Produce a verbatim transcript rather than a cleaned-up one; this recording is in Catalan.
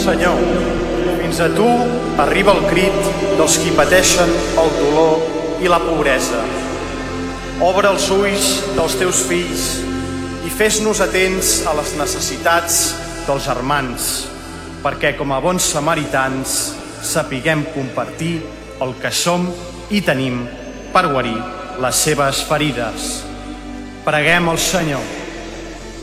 Senyor, fins a tu arriba el crit dels qui pateixen el dolor i la pobresa. Obre els ulls dels teus fills i fes-nos atents a les necessitats dels germans, perquè com a bons samaritans sapiguem compartir el que som i tenim per guarir les seves ferides. Preguem al Senyor.